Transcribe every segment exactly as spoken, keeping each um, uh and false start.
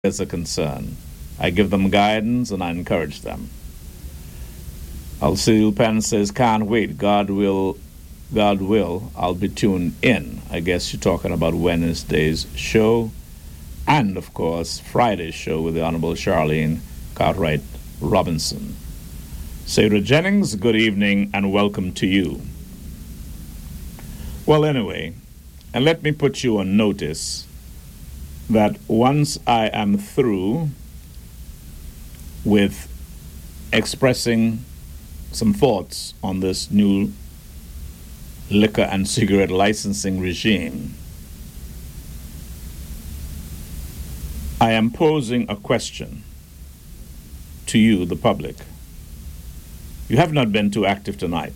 is a concern. I give them guidance and I encourage them. Alcide Penn says, can't wait. God will, God will. I'll be tuned in. I guess you're talking about Wednesday's show. And, of course, Friday's show with the Honorable Charlene Cartwright Robinson. Sarah Jennings, good evening and welcome to you. Well, anyway, and let me put you on notice that once I am through with expressing some thoughts on this new liquor and cigarette licensing regime, I am posing a question to you, the public. You have not been too active tonight.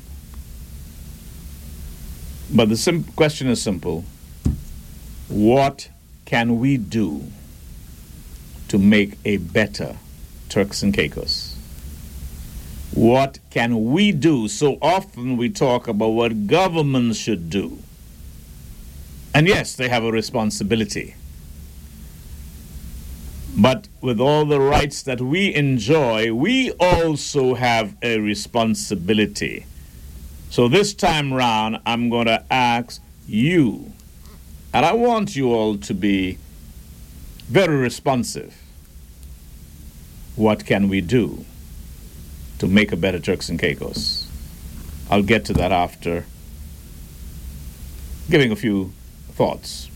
But the sim- question is simple. What can we do to make a better Turks and Caicos? What can we do? So often we talk about what governments should do. And yes, they have a responsibility. But with all the rights that we enjoy, we also have a responsibility. So this time round, I'm going to ask you, and I want you all to be very responsive. What can we do to make a better Turks and Caicos? I'll get to that after giving a few thoughts.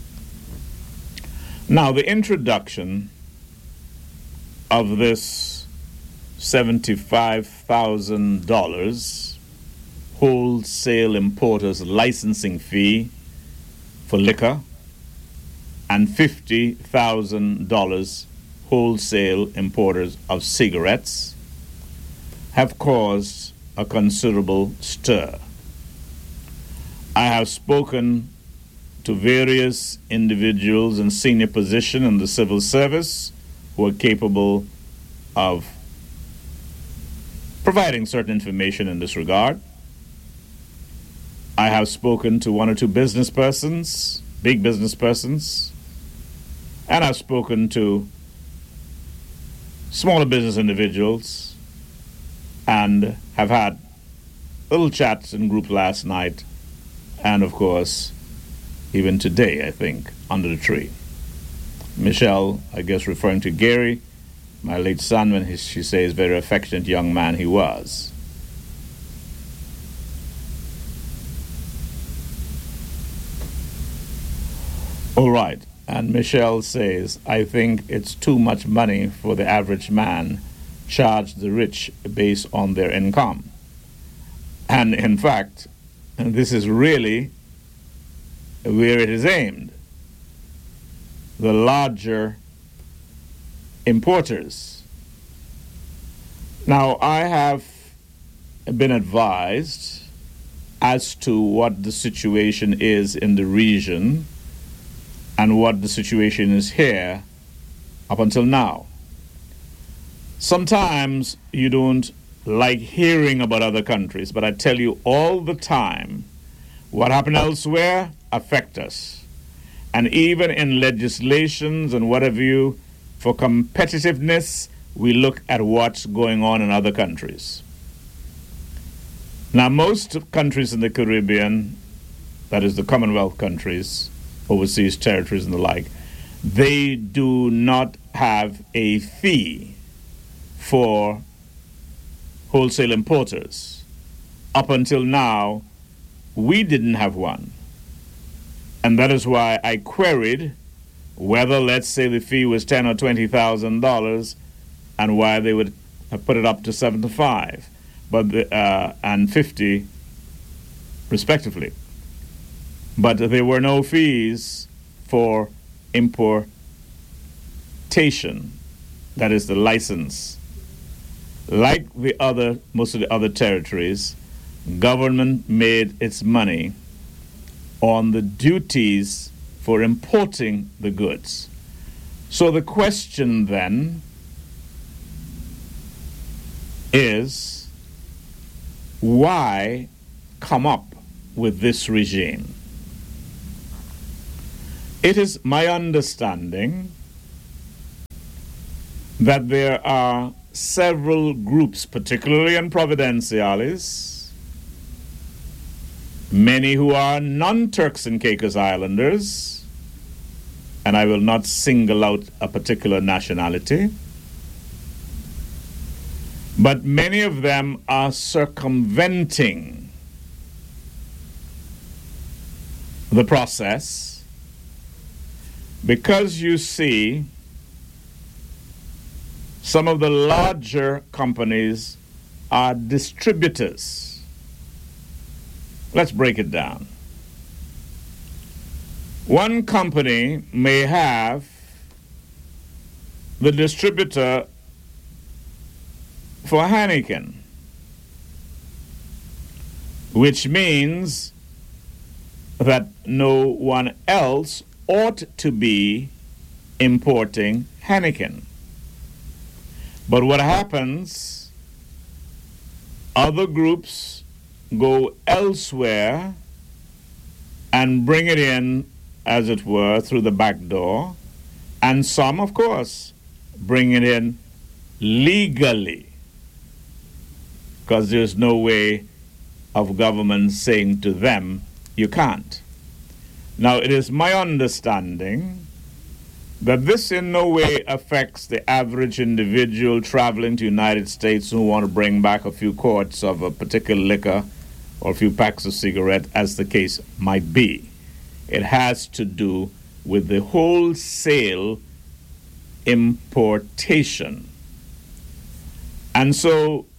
Now, the introduction of this seventy-five thousand dollars wholesale importers licensing fee for liquor and fifty thousand dollars wholesale importers of cigarettes have caused a considerable stir. I have spoken to various individuals in senior position in the civil service who are capable of providing certain information in this regard. I have spoken to one or two business persons, big business persons, and I've spoken to smaller business individuals and have had little chats in group last night and, of course, even today, I think, under the tree. Michelle, I guess referring to Gary, my late son, when he, she says very affectionate young man he was. All right. And Michelle says, I think it's too much money for the average man. Charge the rich based on their income. And in fact, and this is really where it is aimed. The larger importers. Now, I have been advised as to what the situation is in the region and what the situation is here up until now. Sometimes you don't like hearing about other countries, but I tell you all the time, what happened elsewhere affect us. And even in legislations and whatever you, for competitiveness, we look at what's going on in other countries. Now, most countries in the Caribbean, that is the Commonwealth countries, overseas territories and the like, they do not have a fee for wholesale importers. Up until now, we didn't have one. And that is why I queried whether, let's say, the fee was ten or twenty thousand dollars, and why they would have put it up to seventy-five, but the, uh, and fifty, respectively. But there were no fees for importation, that is the license. Like the other, most of the other territories, government made its money on the duties for importing the goods. So the question then is, why come up with this regime? It is my understanding that there are several groups, particularly in Providenciales, many who are non-Turks and Caicos Islanders, and I will not single out a particular nationality, but many of them are circumventing the process because you see some of the larger companies are distributors. Let's break it down. One company may have the distributor for Heineken, which means that no one else ought to be importing Heineken. But what happens, other groups go elsewhere and bring it in, as it were, through the back door, and some, of course, bring it in legally, because there's no way of government saying to them, you can't. Now, it is my understanding that this in no way affects the average individual traveling to the United States who want to bring back a few quarts of a particular liquor or a few packs of cigarettes, as the case might be. It has to do with the wholesale importation. And so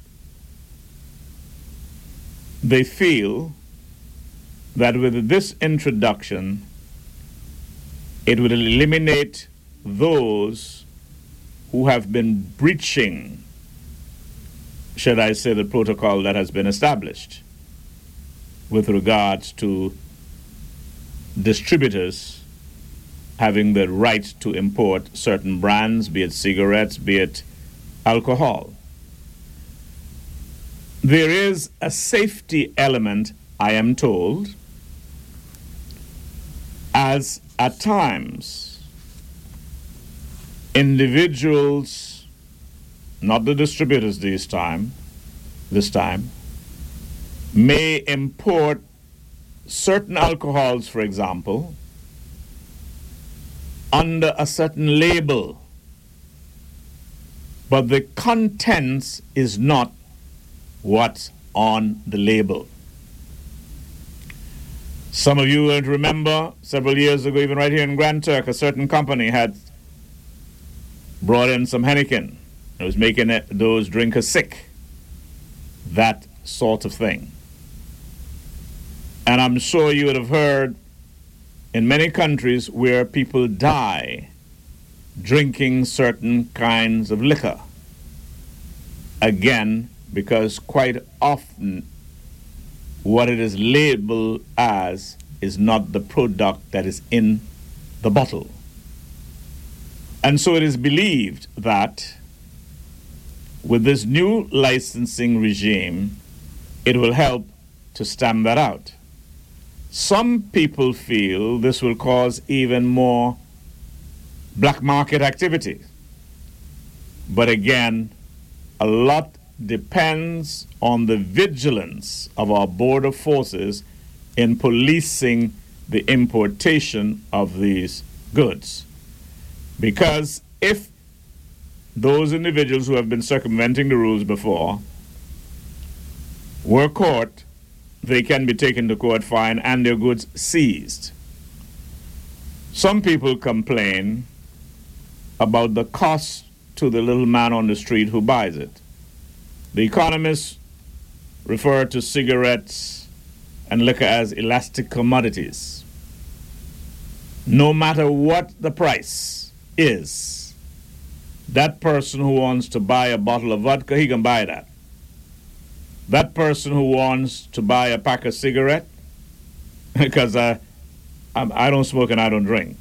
they feel that with this introduction, it would eliminate those who have been breaching, should I say, the protocol that has been established with regards to distributors having the right to import certain brands, be it cigarettes, be it alcohol. There is a safety element, I am told, as at times individuals, not the distributors this time, this time, may import certain alcohols, for example, under a certain label, but the contents is not what's on the label. Some of you will remember several years ago, even right here in Grand Turk, a certain company had brought in some Heineken. It was making it, those drinkers sick. That sort of thing. And I'm sure you would have heard in many countries where people die drinking certain kinds of liquor. Again, because quite often what it is labeled as is not the product that is in the bottle. And so it is believed that with this new licensing regime, it will help to stamp that out. Some people feel this will cause even more black market activity. But again, a lot depends on the vigilance of our border forces in policing the importation of these goods. Because if those individuals who have been circumventing the rules before were caught, they can be taken to court, fined, and their goods seized. Some people complain about the cost to the little man on the street who buys it. The economists refer to cigarettes and liquor as elastic commodities. No matter what the price is, that person who wants to buy a bottle of vodka, he can buy that. That person who wants to buy a pack of cigarette, because I, I, I don't smoke and I don't drink.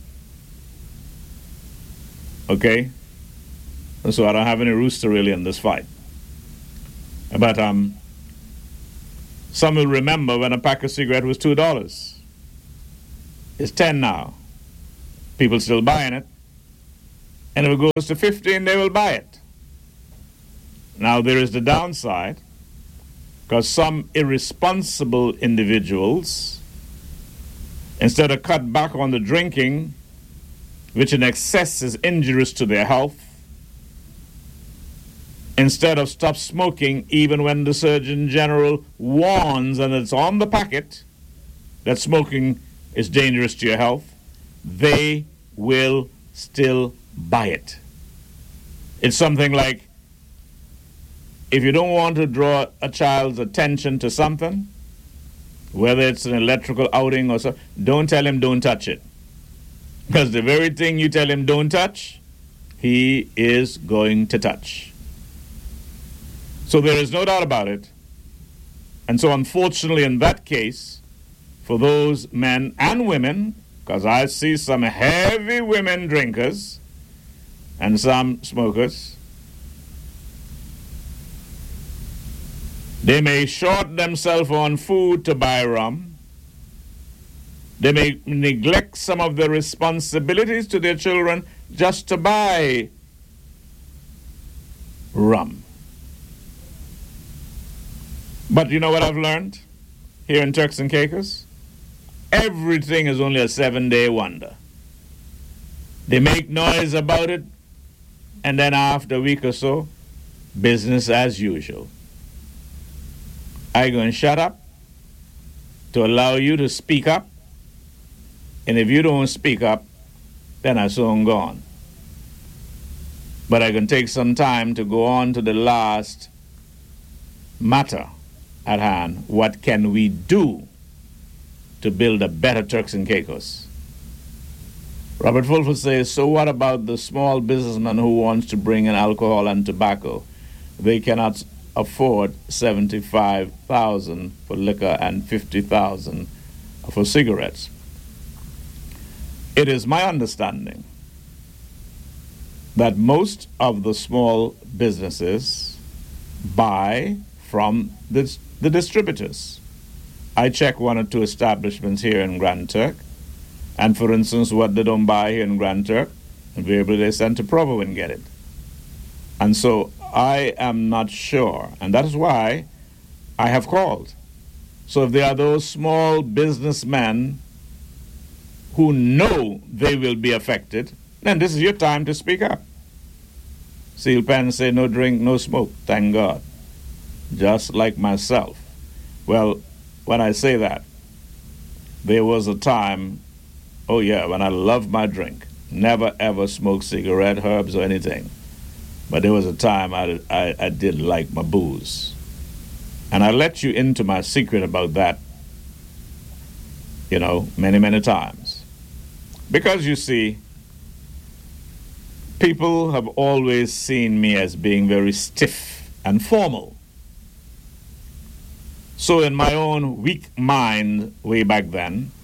Okay? And so I don't have any rooster really in this fight. But um, some will remember when a pack of cigarette was two dollars. It's ten now. People still buying it. And if it goes to fifteen, they will buy it. Now, there is the downside, because some irresponsible individuals, instead of cut back on the drinking, which in excess is injurious to their health, instead of stop smoking even when the Surgeon General warns and it's on the packet that smoking is dangerous to your health, they will still buy it. It's something like, if you don't want to draw a child's attention to something, whether it's an electrical outing or so, don't tell him don't touch it. Because the very thing you tell him don't touch, he is going to touch. So there is no doubt about it. And so unfortunately in that case, for those men and women, because I see some heavy women drinkers and some smokers, they may short themselves on food to buy rum. They may neglect some of their responsibilities to their children just to buy rum. But you know what I've learned here in Turks and Caicos? Everything is only a seven-day wonder. They make noise about it, and then after a week or so, business as usual. I'm going to shut up to allow you to speak up, and if you don't speak up, then I'm soon gone. But I can take some time to go on to the last matter at hand. What can we do to build a better Turks and Caicos? Robert Fulford says, so what about the small businessman who wants to bring in alcohol and tobacco? They cannot afford seventy-five thousand dollars for liquor and fifty thousand dollars for cigarettes. It is my understanding that most of the small businesses buy from the, the distributors. I check one or two establishments here in Grand Turk, and for instance, what they don't buy here in Grand Turk, invariably they send to Provo and get it. And so I am not sure, and that is why I have called. So if there are those small businessmen who know they will be affected, then this is your time to speak up. Seal pen say no drink, no smoke, thank God. Just like myself. Well, when I say that, there was a time, oh yeah, when I loved my drink. Never ever smoked cigarette, herbs, or anything. But there was a time I, I, I did like my booze. And I let you into my secret about that, you know, many, many times. Because you see, people have always seen me as being very stiff and formal. So in my own weak mind way back then,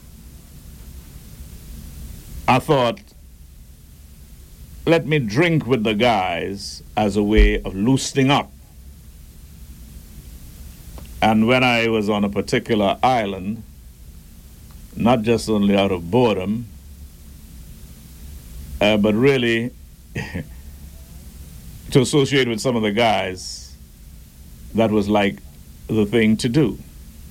I thought, let me drink with the guys as a way of loosening up. And when I was on a particular island, not just only out of boredom, uh, but really to associate with some of the guys, that was like the thing to do.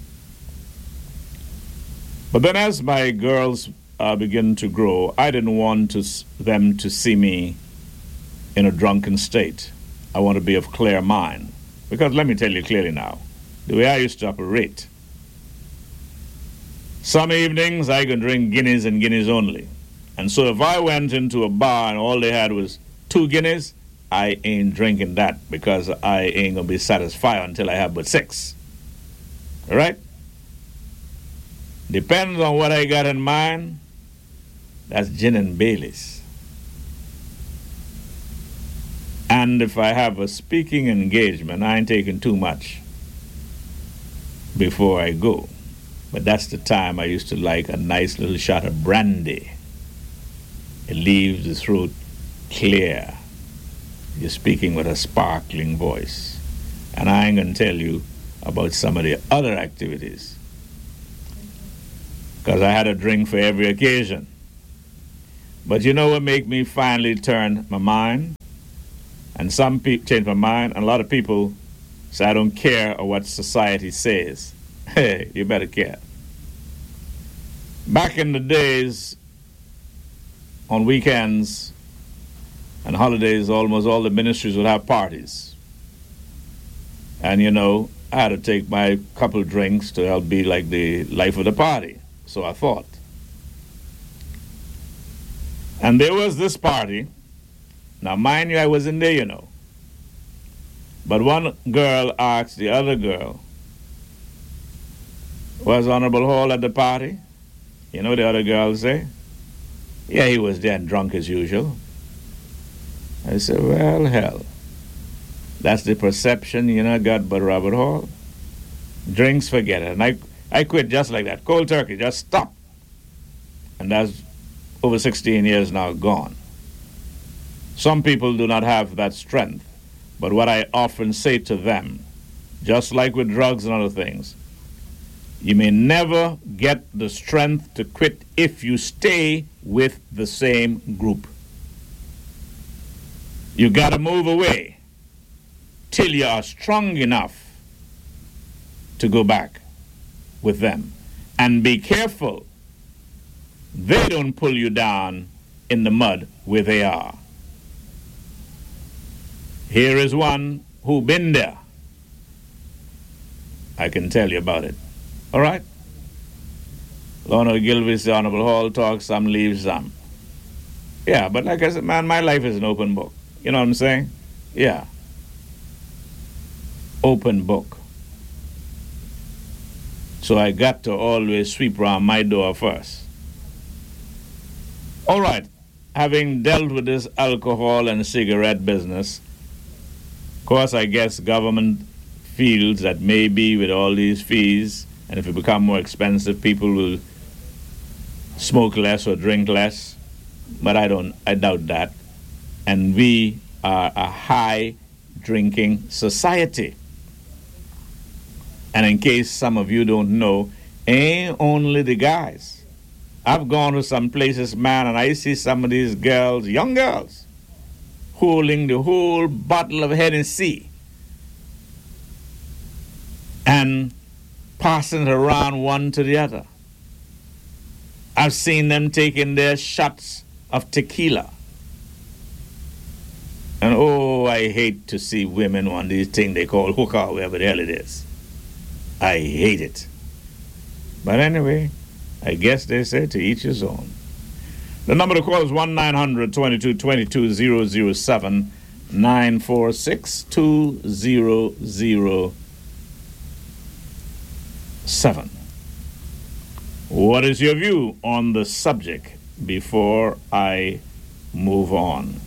But then as my girls uh, began to grow, I didn't want to, them to see me in a drunken state. I want to be of clear mind. Because let me tell you clearly now, the way I used to operate, some evenings I could drink guineas and guineas only. And so if I went into a bar and all they had was two guineas, I ain't drinking that because I ain't going to be satisfied until I have but six. All right? Depends on what I got in mind. That's gin and Baileys. And if I have a speaking engagement, I ain't taking too much before I go. But that's the time I used to like a nice little shot of brandy. It leaves the throat clear. You're speaking with a sparkling voice. And I ain't going to tell you about some of the other activities, because I had a drink for every occasion. But you know what made me finally turn my mind? And some people change my mind, and a lot of people say, I don't care what society says. Hey, you better care. Back in the days, on weekends and holidays, almost all the ministries would have parties. And, you know, I had to take my couple drinks to help be like the life of the party. So I thought. And there was this party. Now, mind you, I wasn't there, you know. But one girl asked the other girl, was Honorable Hall at the party? You know what the other girl say? Yeah, he was there and drunk as usual. I said, well, hell. That's the perception you know got but Robert Hall. Drinks, forget it. And I, I quit just like that. Cold turkey, just stop. And that's over sixteen years now gone. Some people do not have that strength. But what I often say to them, just like with drugs and other things, you may never get the strength to quit if you stay with the same group. You got to move away till you are strong enough to go back with them. And be careful, they don't pull you down in the mud where they are. Here is one who been there. I can tell you about it. All right? Lorna Gilvis, the Honorable Hall talks, some leave some. Yeah, but like I said, man, my life is an open book. You know what I'm saying? Yeah. Open book. So I got to always sweep around my door first. All right. Having dealt with this alcohol and cigarette business, of course, I guess government feels that maybe with all these fees, and if it become more expensive, people will smoke less or drink less. But I don't, I doubt that. And we are a high drinking society. And in case some of you don't know, ain't only the guys. I've gone to some places, man, and I see some of these girls, young girls, holding the whole bottle of Hennessy and passing it around one to the other. I've seen them taking their shots of tequila. And oh, I hate to see women on these things they call hookah, whatever the hell it is. I hate it. But anyway, I guess they say to each his own. The number to call is one nine hundred twenty-two twenty-two zero zero seven nine four six two zero zero seven. What is your view on the subject before I move on?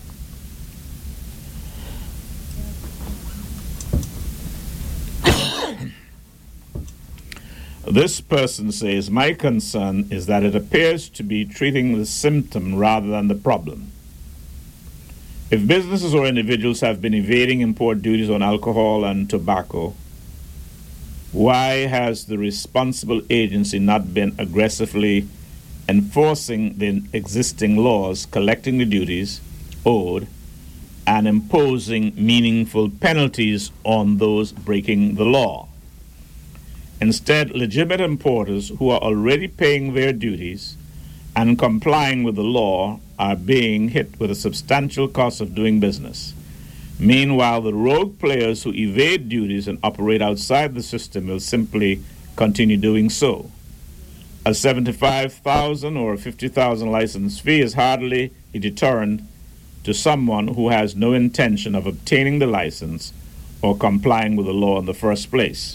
This person says, my concern is that it appears to be treating the symptom rather than the problem. If businesses or individuals have been evading import duties on alcohol and tobacco, why has the responsible agency not been aggressively enforcing the existing laws, collecting the duties owed, and imposing meaningful penalties on those breaking the law? Instead, legitimate importers who are already paying their duties and complying with the law are being hit with a substantial cost of doing business. Meanwhile, the rogue players who evade duties and operate outside the system will simply continue doing so. A seventy-five thousand dollars or fifty thousand dollars license fee is hardly a deterrent to someone who has no intention of obtaining the license or complying with the law in the first place.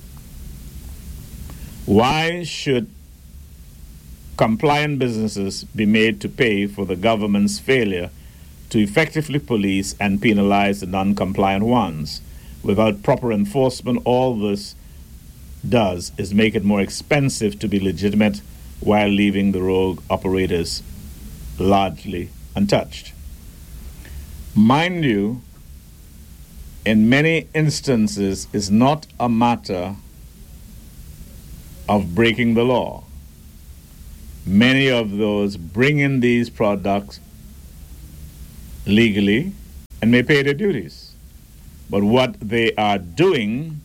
Why should compliant businesses be made to pay for the government's failure to effectively police and penalize the non-compliant ones? Without proper enforcement, all this does is make it more expensive to be legitimate while leaving the rogue operators largely untouched. Mind you, in many instances, it's not a matter of breaking the law. many of those bring in these products legally and may pay their duties. But what they are doing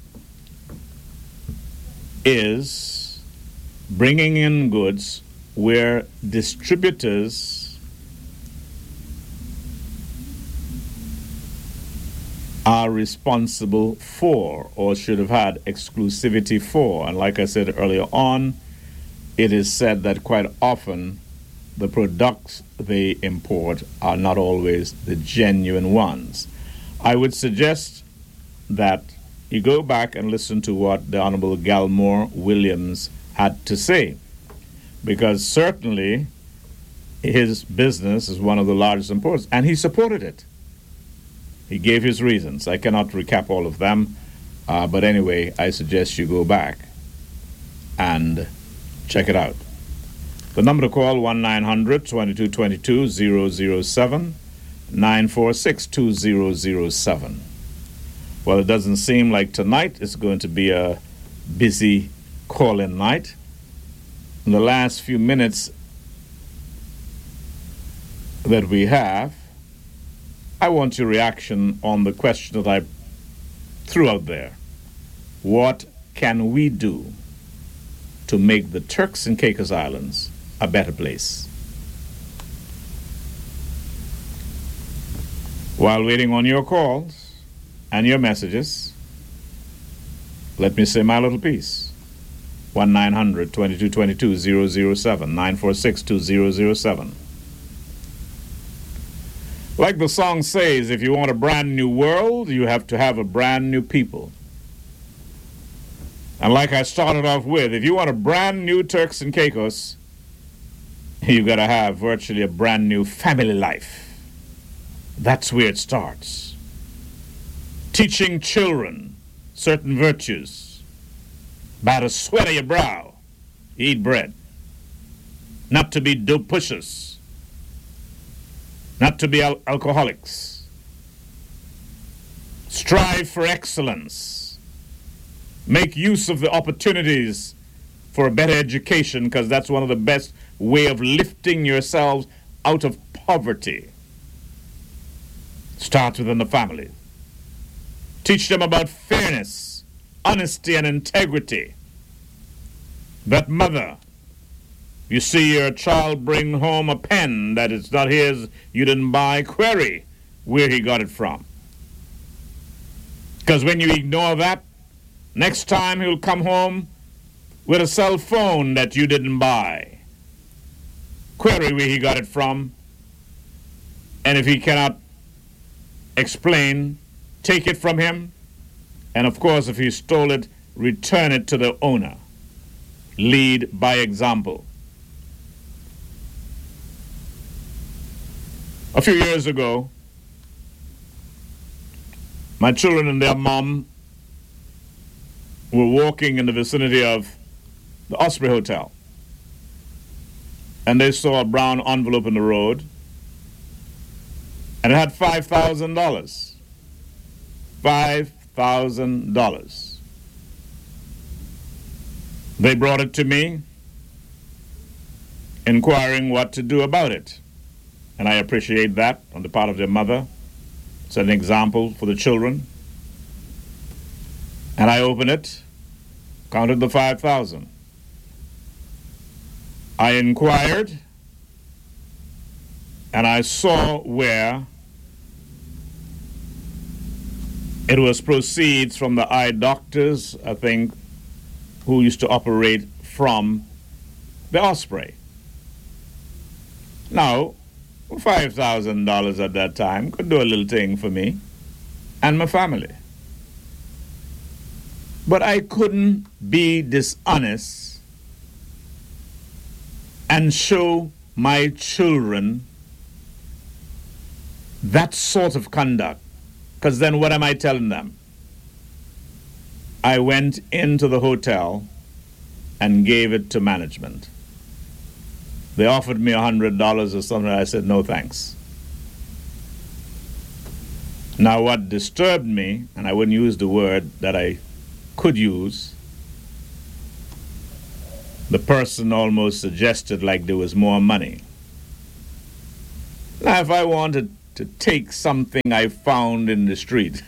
is bringing in goods where distributors are responsible for or should have had exclusivity for. And like I said earlier on, it is said that quite often the products they import are not always the genuine ones. I would suggest that you go back and listen to what the Honorable Galmore Williams had to say, because certainly his business is one of the largest importers, and he supported it. He gave his reasons. I cannot recap all of them, uh, but anyway, I suggest you go back and check it out. The number to call, one nine hundred, twenty-two twenty-two, zero zero seven, nine four six, two zero zero seven. Well, it doesn't seem like tonight is going to be a busy call-in night. In the last few minutes that we have, I want your reaction on the question that I threw out there. What can we do to make the Turks and Caicos Islands a better place? While waiting on your calls and your messages, let me say my little piece. one nine hundred, twenty-two twenty-two, zero zero seven, nine four six, two zero zero seven. Like the song says, if you want a brand new world, you have to have a brand new people. And like I started off with, if you want a brand new Turks and Caicos, you got to have virtually a brand new family life. That's where it starts. Teaching children certain virtues. By the sweat of your brow, eat bread. Not to be dope pushers. Not to be al- alcoholics. Strive for excellence. Make use of the opportunities for a better education, because that's one of the best way of lifting yourselves out of poverty. Start within the family. Teach them about fairness, honesty, and integrity. That mother, you see your child bring home a pen that it's not his, you didn't buy, query where he got it from. Because when you ignore that, next time he'll come home with a cell phone that you didn't buy. Query where he got it from, and if he cannot explain, take it from him, and of course if he stole it, return it to the owner. Lead by example. A few years ago, my children and their mom were walking in the vicinity of the Osprey Hotel, and they saw a brown envelope in the road, and it had five thousand dollars. five thousand dollars. They brought it to me, inquiring what to do about it. And I appreciate that on the part of their mother. It's an example for the children. And I opened it, counted the five thousand. I inquired, and I saw where it was proceeds from the eye doctors, I think, who used to operate from the Osprey. Now, five thousand dollars at that time could do a little thing for me and my family. But I couldn't be dishonest and show my children that sort of conduct. Because then what am I telling them? I went into the hotel and gave it to management. They offered me one hundred dollars or something. I said, no thanks. Now what disturbed me, and I wouldn't use the word that I could use, The person almost suggested like there was more money. Now, if I wanted to take something I found in the street,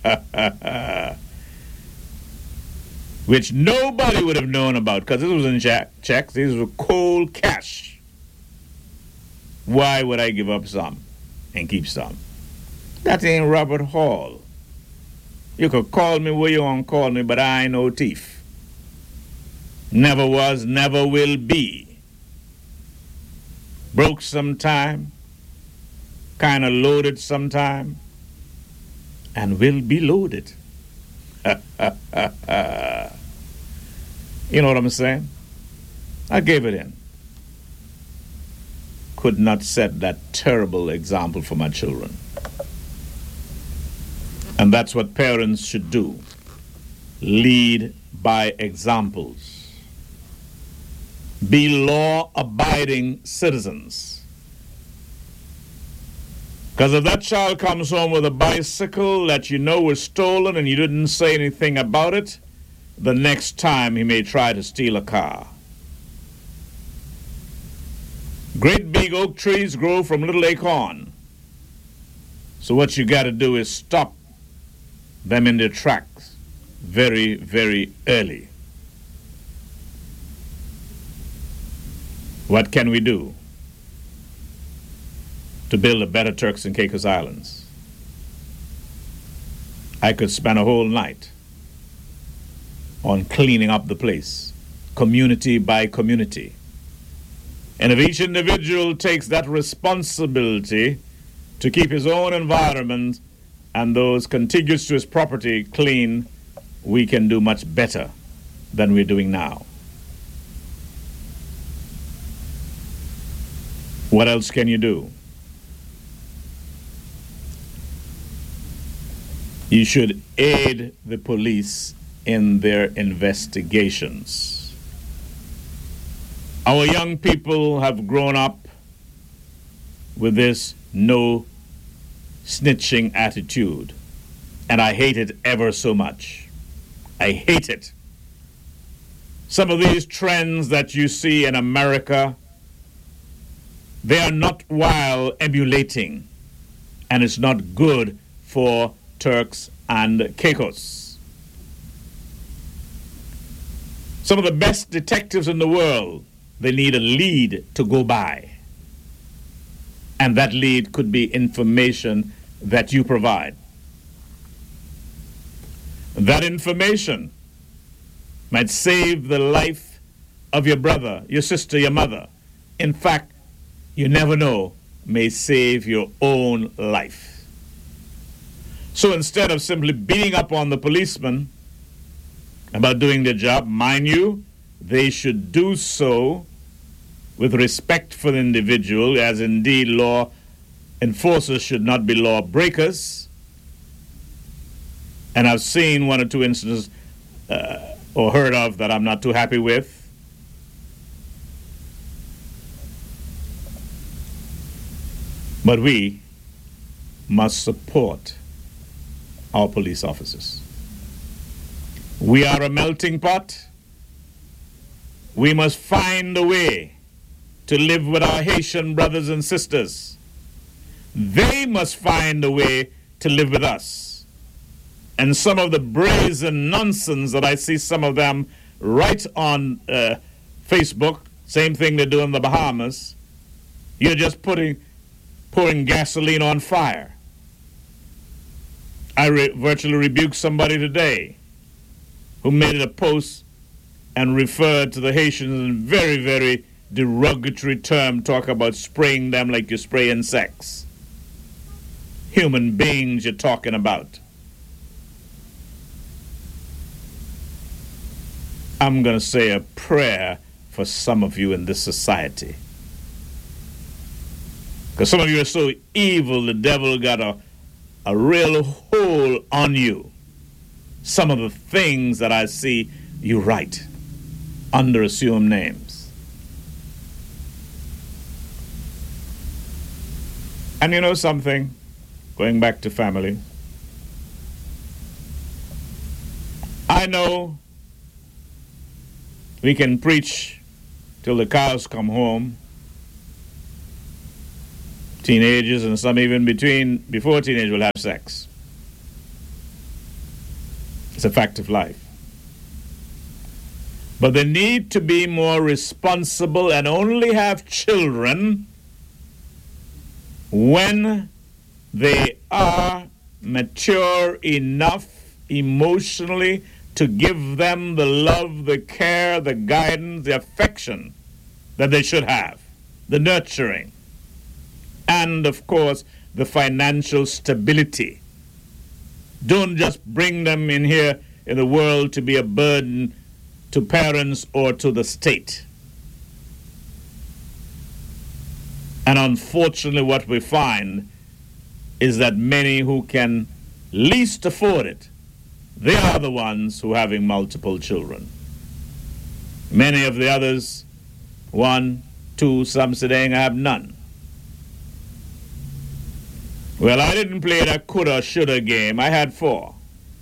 which nobody would have known about because this was in checks, these were cold cash, why would I give up some and keep some? That ain't Robert Hall. You could call me where you want to call me, but I ain't no thief. Never was, never will be. Broke sometime, kind of loaded sometime, and will be loaded. You know what I'm saying? I gave it in. Could not set that terrible example for my children. And that's what parents should do. Lead by examples. Be law-abiding citizens. Because if that child comes home with a bicycle that you know was stolen and you didn't say anything about it, the next time he may try to steal a car. Great big oak trees grow from little acorn. So what you got to do is stop them in their tracks very, very early. What can we do to build a better Turks and Caicos Islands? I could spend a whole night on cleaning up the place, community by community. And if each individual takes that responsibility to keep his own environment and those contiguous to his property clean, we can do much better than we're doing now. What else can you do? You should aid the police in their investigations. Our young people have grown up with this no snitching attitude, and I hate it ever so much. I hate it. Some of these trends that you see in America, they are not while emulating, and it's not good for Turks and Caicos. Some of the best detectives in the world, they need a lead to go by. And that lead could be information that you provide. That information might save the life of your brother, your sister, your mother. In fact, you never know, may save your own life. So instead of simply beating up on the policeman about doing their job, mind you, they should do so with respect for the individual, as indeed law enforcers should not be law breakers. And I've seen one or two instances uh, or heard of that I'm not too happy with. But we must support our police officers. We are a melting pot. We must find a way to live with our Haitian brothers and sisters. They must find a way to live with us. And some of the brazen nonsense that I see some of them write on uh, Facebook, same thing they do in the Bahamas, you're just putting pouring gasoline on fire. I re- virtually rebuked somebody today who made a post and referred to the Haitians in very, very derogatory term, talk about spraying them like you spray insects. Human beings you're talking about. I'm going to say a prayer for some of you in this society. Because some of you are so evil, the devil got a, a real hold on you. Some of the things that I see you write under assumed names. And you know something? Going back to family. I know we can preach till the cows come home. Teenagers and some even between before teenage will have sex. It's a fact of life. But they need to be more responsible and only have children when they are mature enough emotionally to give them the love, the care, the guidance, the affection that they should have, the nurturing, and of course the financial stability. Don't just bring them in here in the world to be a burden to parents or to the state. And unfortunately what we find is that many who can least afford it, they are the ones who are having multiple children. Many of the others, one, two, some saying I have none. Well, I didn't play that coulda, shoulda game. I had four.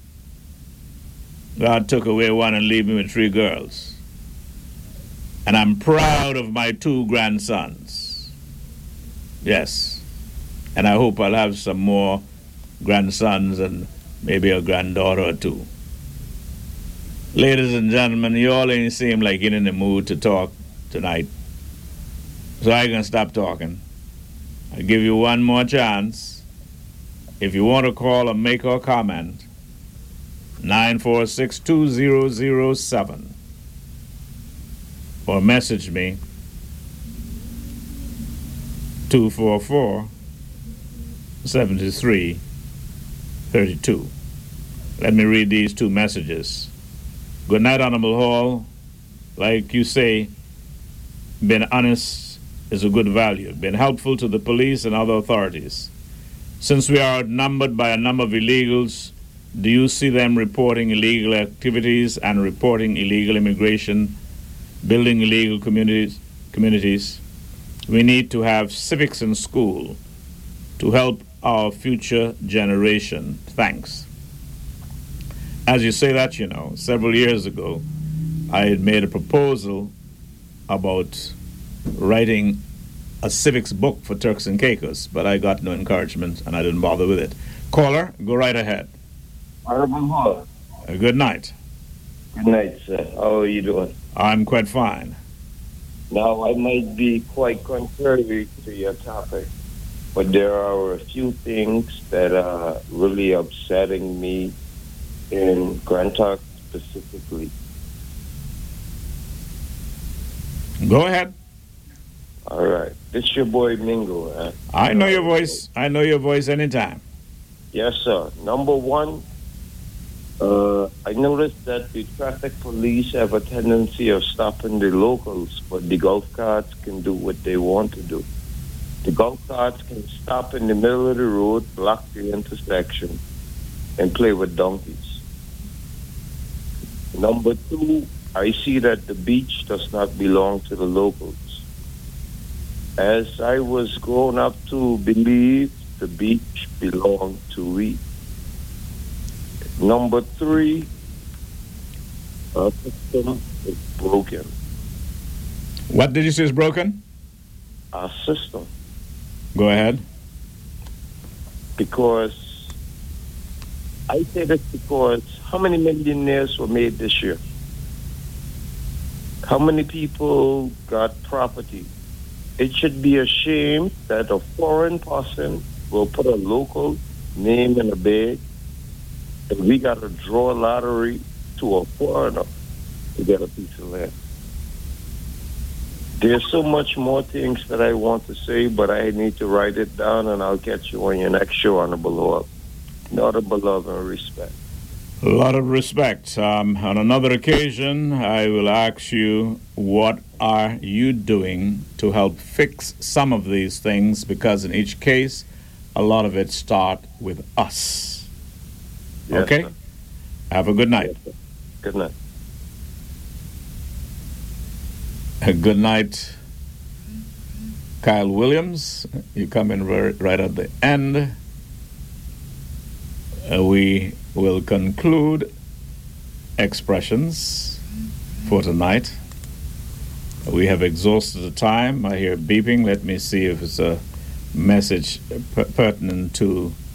God took away one and leave me with three girls. And I'm proud of my two grandsons. Yes. And I hope I'll have some more grandsons and maybe a granddaughter or two. Ladies and gentlemen, you all ain't seem like you're in the mood to talk tonight. So I can stop talking. I'll give you one more chance. If you want to call or make a comment, nine four six, two zero zero seven. Or message me, two four four, seven three three two. Let me read these two messages. Good night, Honorable Hall. Like you say, being honest is a good value. Being helpful to the police and other authorities. Since we are outnumbered by a number of illegals, do you see them reporting illegal activities and reporting illegal immigration, building illegal communities? communities? We need to have civics in school to help our future generation. Thanks. As you say that, you know, several years ago, I had made a proposal about writing a civics book for Turks and Caicos, but I got no encouragement and I didn't bother with it. Caller, go right ahead. Honorable Hall. Uh, good night. Good night, sir. How are you doing? I'm quite fine. Now, I might be quite contrary to your topic, but there are a few things that are really upsetting me in Grand Turk specifically. Go ahead. All right. This is your boy Mingo. Huh? I know your voice. I know your voice anytime. Yes, sir. Number one, uh, I noticed that the traffic police have a tendency of stopping the locals, but the golf carts can do what they want to do. The golf carts can stop in the middle of the road, block the intersection, and play with donkeys. Number two, I see that the beach does not belong to the locals. As I was grown up to believe, the beach belonged to we. Number three, our system is broken. What did you say is broken? Our system. Go ahead. Because, I say this because, how many millionaires were made this year? How many people got property? It should be a shame that a foreign person will put a local name in a bag, and we got to draw a lottery to a foreigner to get a piece of land. There's so much more things that I want to say, but I need to write it down, and I'll catch you on your next show, Honorable Lord. Honorable love and respect. A lot of respect. Um, on another occasion, I will ask you, what are you doing to help fix some of these things? Because in each case, a lot of it starts with us. Yes, okay? Sir. Have a good night. Yes, good night. Good night, Kyle Williams. You come in right at the end. Uh, we will conclude expressions for tonight. We have exhausted the time. I hear beeping. Let me see if it's a message per- pertinent to